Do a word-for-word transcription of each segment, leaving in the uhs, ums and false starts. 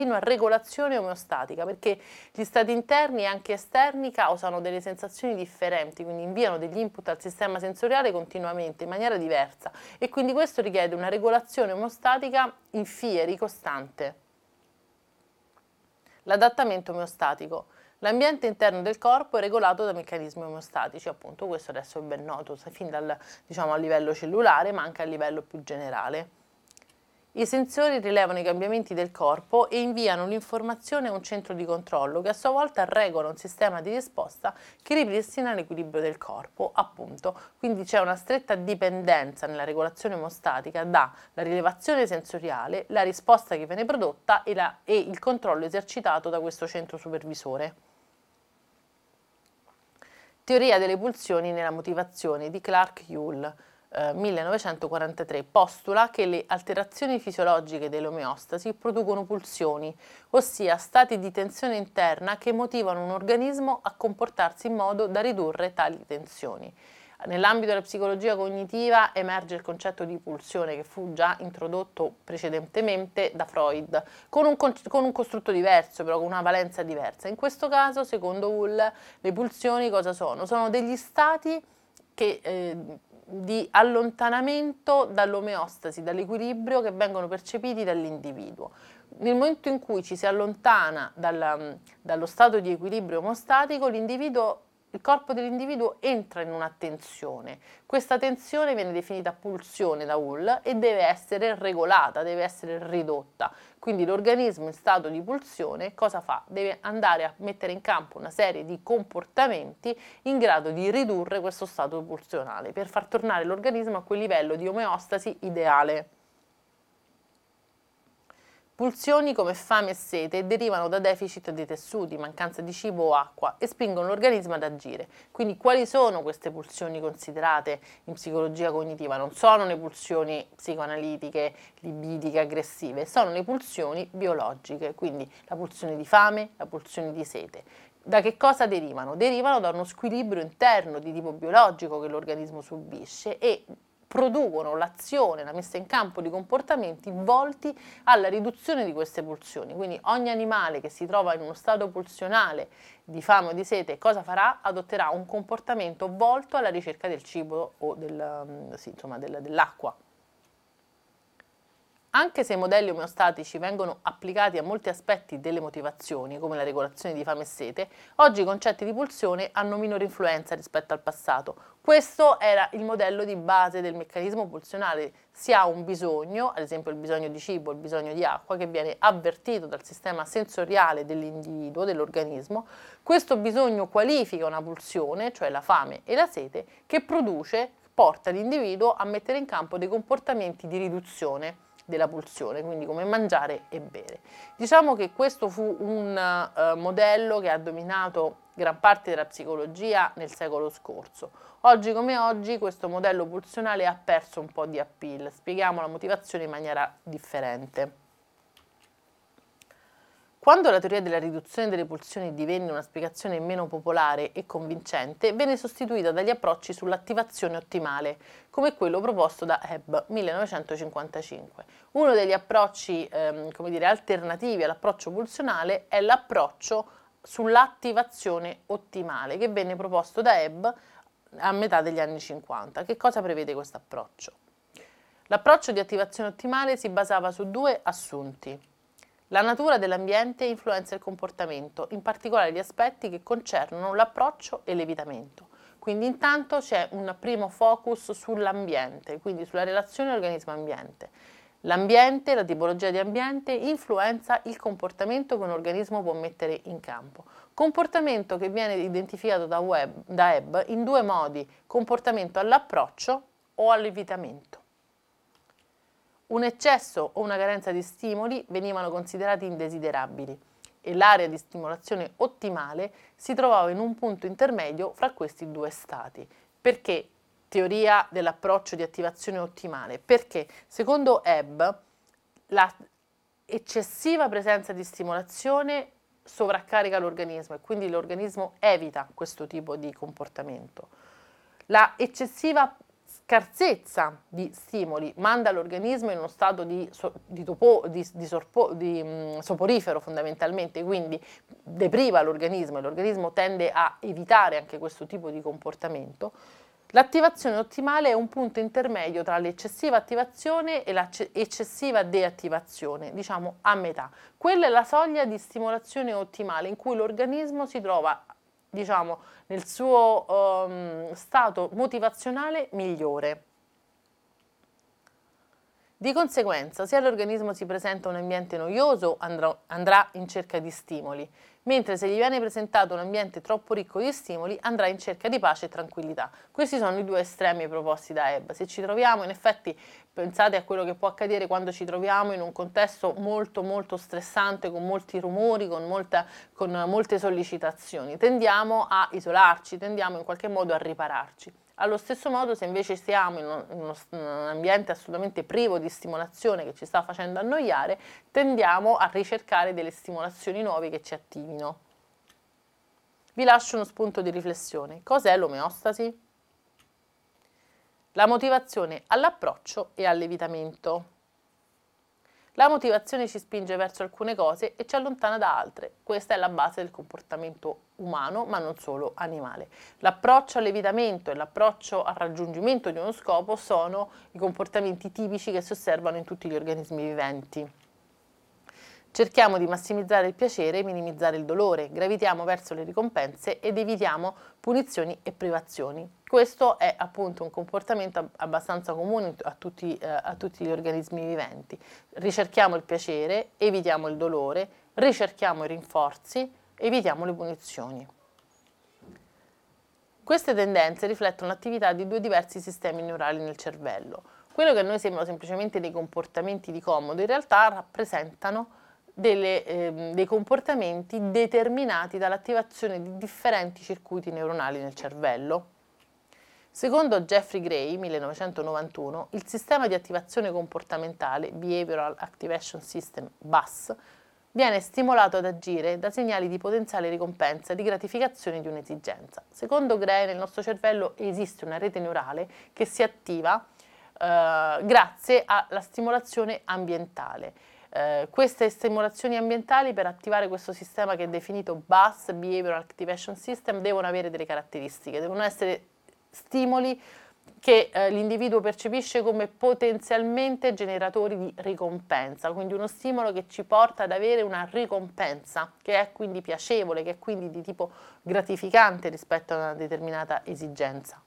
continua regolazione omeostatica, perché gli stati interni e anche esterni causano delle sensazioni differenti, quindi inviano degli input al sistema sensoriale continuamente in maniera diversa e quindi questo richiede una regolazione omeostatica in fieri costante. L'adattamento omeostatico. L'ambiente interno del corpo è regolato da meccanismi omeostatici, appunto questo adesso è ben noto, fin dal, diciamo, a livello cellulare ma anche a livello più generale. I sensori rilevano i cambiamenti del corpo e inviano l'informazione a un centro di controllo che a sua volta regola un sistema di risposta che ripristina l'equilibrio del corpo, appunto. Quindi c'è una stretta dipendenza nella regolazione omeostatica dalla rilevazione sensoriale, la risposta che viene prodotta e, la, e il controllo esercitato da questo centro supervisore. Teoria delle pulsioni nella motivazione di Clark-Hull. Eh, millenovecentoquarantatré postula che le alterazioni fisiologiche dell'omeostasi producono pulsioni, ossia stati di tensione interna che motivano un organismo a comportarsi in modo da ridurre tali tensioni. Nell'ambito della psicologia cognitiva emerge il concetto di pulsione che fu già introdotto precedentemente da Freud, con un, con un costrutto diverso, però con una valenza diversa. In questo caso, secondo Hull, le pulsioni cosa sono? Sono degli stati che... Eh, di allontanamento dall'omeostasi, dall'equilibrio che vengono percepiti dall'individuo. Nel momento in cui ci si allontana dal, dallo stato di equilibrio omostatico, l'individuo, il corpo dell'individuo entra in una tensione. Questa tensione viene definita pulsione da Hull e deve essere regolata, deve essere ridotta. Quindi l'organismo in stato di pulsione cosa fa? Deve andare a mettere in campo una serie di comportamenti in grado di ridurre questo stato pulsionale per far tornare l'organismo a quel livello di omeostasi ideale. Pulsioni come fame e sete derivano da deficit di tessuti, mancanza di cibo o acqua e spingono l'organismo ad agire. Quindi quali sono queste pulsioni considerate in psicologia cognitiva? Non sono le pulsioni psicoanalitiche, libidiche, aggressive, sono le pulsioni biologiche, quindi la pulsione di fame, la pulsione di sete. Da che cosa derivano? Derivano da uno squilibrio interno di tipo biologico che l'organismo subisce e producono l'azione, la messa in campo di comportamenti volti alla riduzione di queste pulsioni. Quindi ogni animale che si trova in uno stato pulsionale di fame o di sete, cosa farà? Adotterà un comportamento volto alla ricerca del cibo o del, sì, insomma, del, dell'acqua. Anche se i modelli omeostatici vengono applicati a molti aspetti delle motivazioni, come la regolazione di fame e sete, oggi i concetti di pulsione hanno minore influenza rispetto al passato. Questo era il modello di base del meccanismo pulsionale. Si ha un bisogno, ad esempio il bisogno di cibo, il bisogno di acqua, che viene avvertito dal sistema sensoriale dell'individuo, dell'organismo. Questo bisogno qualifica una pulsione, cioè la fame e la sete, che produce, porta l'individuo a mettere in campo dei comportamenti di riduzione della pulsione, quindi come mangiare e bere. Diciamo che questo fu un uh, modello che ha dominato gran parte della psicologia nel secolo scorso. Oggi come oggi questo modello pulsionale ha perso un po' di appeal. Spieghiamo la motivazione in maniera differente. Quando la teoria della riduzione delle pulsioni divenne una spiegazione meno popolare e convincente, venne sostituita dagli approcci sull'attivazione ottimale, come quello proposto da Hebb, millenovecentocinquantacinque. Uno degli approcci, ehm, come dire, alternativi all'approccio pulsionale è l'approccio sull'attivazione ottimale, che venne proposto da Hebb a metà degli anni cinquanta. Che cosa prevede questo approccio? L'approccio di attivazione ottimale si basava su due assunti. La natura dell'ambiente influenza il comportamento, in particolare gli aspetti che concernono l'approccio e l'evitamento. Quindi intanto c'è un primo focus sull'ambiente, quindi sulla relazione organismo-ambiente. L'ambiente, la tipologia di ambiente, influenza il comportamento che un organismo può mettere in campo. Comportamento che viene identificato da, Webb, da Hebb in due modi: comportamento all'approccio o all'evitamento. Un eccesso o una carenza di stimoli venivano considerati indesiderabili e l'area di stimolazione ottimale si trovava in un punto intermedio fra questi due stati. Perché teoria dell'approccio di attivazione ottimale? Perché secondo Hebb la eccessiva presenza di stimolazione sovraccarica l'organismo e quindi l'organismo evita questo tipo di comportamento. La eccessiva scarsezza di stimoli manda l'organismo in uno stato di, so, di, topo, di, di, sorpo, di mh, soporifero fondamentalmente, quindi depriva l'organismo e l'organismo tende a evitare anche questo tipo di comportamento. L'attivazione ottimale è un punto intermedio tra l'eccessiva attivazione e l'eccessiva deattivazione, diciamo a metà. Quella è la soglia di stimolazione ottimale in cui l'organismo si trova, diciamo, nel suo um, stato motivazionale migliore. Di conseguenza, se all'organismo si presenta un ambiente noioso, andrà, andrà in cerca di stimoli, mentre se gli viene presentato un ambiente troppo ricco di stimoli, andrà in cerca di pace e tranquillità. Questi sono i due estremi proposti da Hebb. Se ci troviamo, in effetti, pensate a quello che può accadere quando ci troviamo in un contesto molto molto stressante, con molti rumori, con, molta, con molte sollecitazioni. Tendiamo a isolarci, tendiamo in qualche modo a ripararci. Allo stesso modo, se invece siamo in, uno, in, uno, in un ambiente assolutamente privo di stimolazione che ci sta facendo annoiare, tendiamo a ricercare delle stimolazioni nuove che ci attivino. Vi lascio uno spunto di riflessione. Cos'è l'omeostasi? La motivazione all'approccio e all'evitamento. La motivazione ci spinge verso alcune cose e ci allontana da altre. Questa è la base del comportamento umano, ma non solo animale. L'approccio all'evitamento e l'approccio al raggiungimento di uno scopo sono i comportamenti tipici che si osservano in tutti gli organismi viventi. Cerchiamo di massimizzare il piacere e minimizzare il dolore, gravitiamo verso le ricompense ed evitiamo punizioni e privazioni. Questo è appunto un comportamento abbastanza comune a tutti, eh, a tutti gli organismi viventi. Ricerchiamo il piacere, evitiamo il dolore, ricerchiamo i rinforzi, evitiamo le punizioni. Queste tendenze riflettono l'attività di due diversi sistemi neurali nel cervello. Quello che a noi sembrano semplicemente dei comportamenti di comodo, in realtà rappresentano Delle, eh, dei comportamenti determinati dall'attivazione di differenti circuiti neuronali nel cervello. Secondo Jeffrey Gray, millenovecentonovantuno, il sistema di attivazione comportamentale, Behavioral Activation System, B A S, viene stimolato ad agire da segnali di potenziale ricompensa di gratificazione di un'esigenza. Secondo Gray, nel nostro cervello esiste una rete neurale che si attiva eh, grazie alla stimolazione ambientale. Uh, queste stimolazioni ambientali per attivare questo sistema che è definito B A S, Behavioral Activation System, devono avere delle caratteristiche, devono essere stimoli che uh, l'individuo percepisce come potenzialmente generatori di ricompensa, quindi uno stimolo che ci porta ad avere una ricompensa, che è quindi piacevole, che è quindi di tipo gratificante rispetto a una determinata esigenza.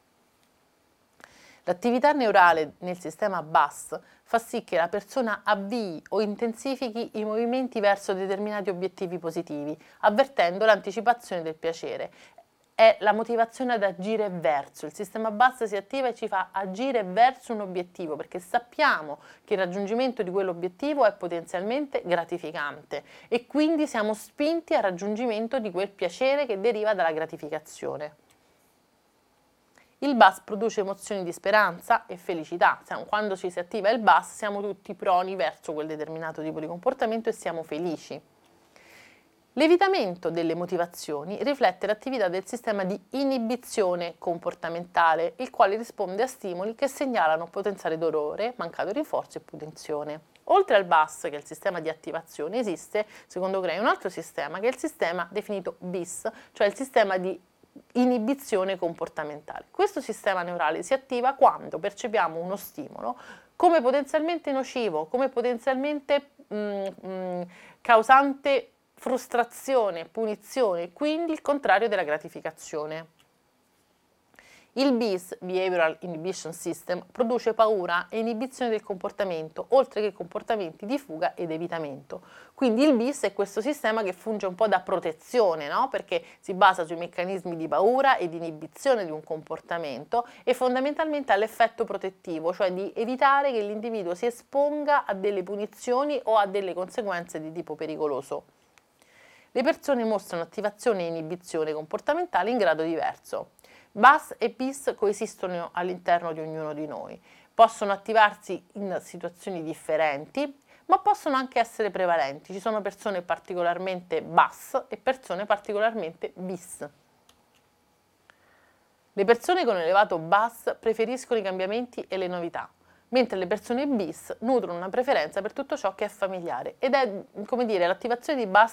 L'attività neurale nel sistema B A S fa sì che la persona avvii o intensifichi i movimenti verso determinati obiettivi positivi, avvertendo l'anticipazione del piacere. È la motivazione ad agire verso. Il sistema B A S si attiva e ci fa agire verso un obiettivo, perché sappiamo che il raggiungimento di quell'obiettivo è potenzialmente gratificante e quindi siamo spinti al raggiungimento di quel piacere che deriva dalla gratificazione. Il B A S produce emozioni di speranza e felicità. Quando ci si attiva il B A S siamo tutti proni verso quel determinato tipo di comportamento e siamo felici. L'evitamento delle motivazioni riflette l'attività del sistema di inibizione comportamentale, il quale risponde a stimoli che segnalano potenziale dolore, mancato rinforzo e punizione. Oltre al B A S, che è il sistema di attivazione, esiste, secondo Gray, un altro sistema che è il sistema definito B I S, cioè il sistema di inibizione comportamentale. Questo sistema neurale si attiva quando percepiamo uno stimolo come potenzialmente nocivo, come potenzialmente mh, mh, causante frustrazione, punizione, quindi il contrario della gratificazione. Il B I S, Behavioral Inhibition System, produce paura e inibizione del comportamento, oltre che comportamenti di fuga ed evitamento. Quindi il B I S è questo sistema che funge un po' da protezione, no? Perché si basa sui meccanismi di paura e di inibizione di un comportamento e fondamentalmente ha l'effetto protettivo, cioè di evitare che l'individuo si esponga a delle punizioni o a delle conseguenze di tipo pericoloso. Le persone mostrano attivazione e inibizione comportamentale in grado diverso. B A S e B I S coesistono all'interno di ognuno di noi, possono attivarsi in situazioni differenti, ma possono anche essere prevalenti. Ci sono persone particolarmente B A S e persone particolarmente B I S. Le persone con elevato B A S preferiscono i cambiamenti e le novità, mentre le persone bis nutrono una preferenza per tutto ciò che è familiare ed è, come dire, l'attivazione di B A S